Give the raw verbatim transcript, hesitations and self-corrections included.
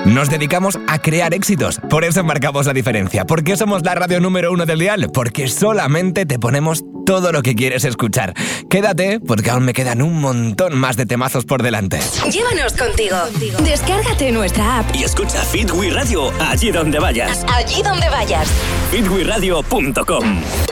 Nos dedicamos a crear éxitos, por eso marcamos la diferencia. ¿Por qué somos la radio número uno del dial? Porque solamente te ponemos todo lo que quieres escuchar. Quédate, porque aún me quedan un montón más de temazos por delante. Llévanos contigo. Descárgate nuestra app y escucha Fit We Radio allí donde vayas. Allí donde vayas. fit we radio punto com.